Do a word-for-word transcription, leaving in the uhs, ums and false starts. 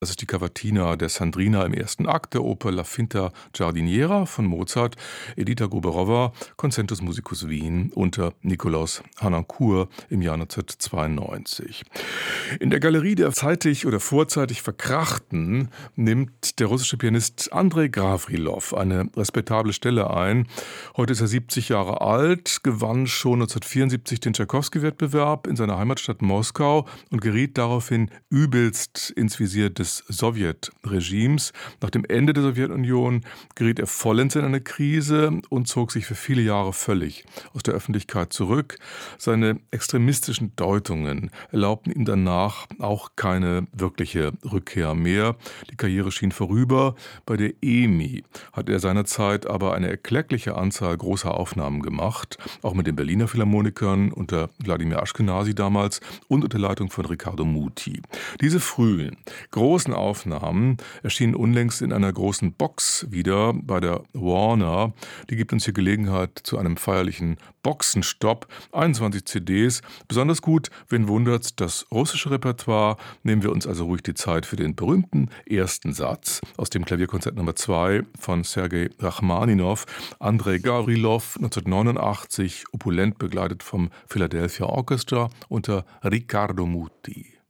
Das ist die Cavatina der Sandrina im ersten Akt der Oper La Finta Giardiniera von Mozart, Edita Gruberova, Concentus Musicus Wien unter Nikolaus Harnoncourt im Jahr neunzehnhundertzweiundneunzig. In der Galerie der zeitig oder vorzeitig Verkrachten nimmt der russische Pianist Andrei Gawrilow eine respektable Stelle ein. Heute ist er siebzig Jahre alt, gewann schon neunzehnhundertvierundsiebzig den Tschaikowski-Wettbewerb in seiner Heimatstadt Moskau und geriet daraufhin übelst ins Visier des Sowjetregimes. Nach dem Ende der Sowjetunion geriet er vollends in eine Krise und zog sich für viele Jahre völlig aus der Öffentlichkeit zurück. Seine extremistischen Deutungen erlaubten ihm danach auch keine wirkliche Rückkehr mehr. Die Karriere schien vorüber. Bei der E M I hat er seinerzeit aber eine erkleckliche Anzahl großer Aufnahmen gemacht, auch mit den Berliner Philharmonikern unter Wladimir Ashkenazy damals und unter Leitung von Riccardo Muti. Diese frühen, großen Aufnahmen erschienen unlängst in einer großen Box wieder bei der Warner. Die gibt uns hier Gelegenheit zu einem feierlichen Boxenstopp. einundzwanzig C Ds. Besonders gut, wen wundert's, das russische Repertoire. Nehmen wir uns also ruhig die Zeit für den berühmten ersten Satz aus dem Klavierkonzert Nummer zwei von Sergei Rachmaninow. Andrei Gawrilow, neunzehnhundertneunundachtzig, opulent begleitet vom Philadelphia Orchestra unter Riccardo Muti.